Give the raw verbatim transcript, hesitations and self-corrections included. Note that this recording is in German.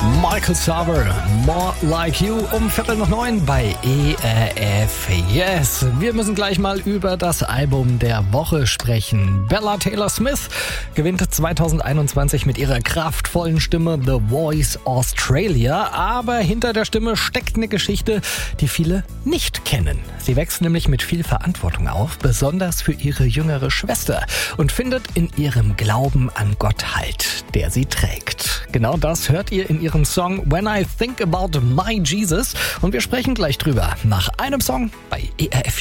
Michael Sarver, More Like You, um Viertel nach neun bei E R F. Yes, wir müssen gleich mal über das Album der Woche sprechen. Bella Taylor Smith gewinnt zwanzig einundzwanzig mit ihrer kraftvollen Stimme The Voice Australia. Aber hinter der Stimme steckt eine Geschichte, die viele nicht kennen. Sie wächst nämlich mit viel Verantwortung auf, besonders für ihre jüngere Schwester, und findet in ihrem Glauben an Gott Halt, der sie trägt. Genau das hört ihr in ihrem Song When I Think About My Jesus, und wir sprechen gleich drüber nach einem Song bei E R F.